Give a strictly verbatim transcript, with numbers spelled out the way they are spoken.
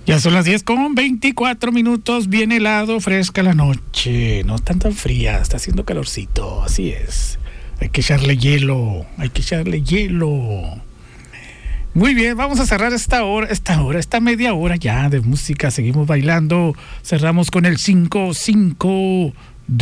Ya son las diez con veinticuatro minutos, bien helado, fresca la noche, no tan tan fría, está haciendo calorcito, así es. Hay que echarle hielo, hay que echarle hielo. Muy bien, vamos a cerrar esta hora, esta hora, esta media hora ya de música, seguimos bailando, cerramos con el cinco cinco